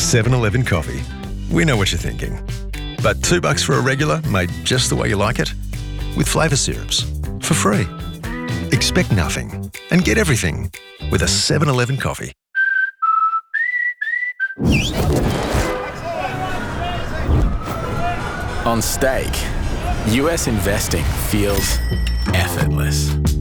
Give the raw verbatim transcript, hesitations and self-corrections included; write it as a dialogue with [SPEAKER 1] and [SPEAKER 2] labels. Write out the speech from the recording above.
[SPEAKER 1] seven eleven coffee. We know what you're thinking. But two bucks for a regular made just the way you like it? With flavour syrups. For free. Expect nothing and get everything with a seven eleven coffee.
[SPEAKER 2] On Stake, U S investing feels effortless.